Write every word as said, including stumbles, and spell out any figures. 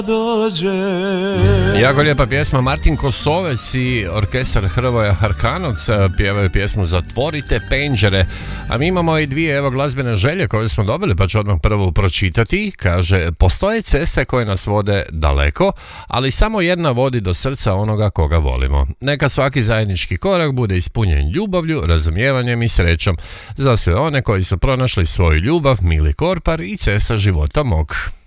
dođe. Jako lijepa pjesma. Martin Kosovec i orkestar Hrvoja Harkanovac pjevaju pjesmu Zatvorite penđere. A mi imamo i dvije evo glazbene želje koje smo dobili, pa ću odmah prvu pročitati. Kaže, postoje ceste koje nas vode daleko, ali samo jedna vodi do srca onoga koga volimo. Neka svaki zajednički korak bude ispunjen ljubavlju, razumijevanjem i srećom. Za sve one koji su pronašli svoju ljubav, Mili Korpar i Cesta života mog.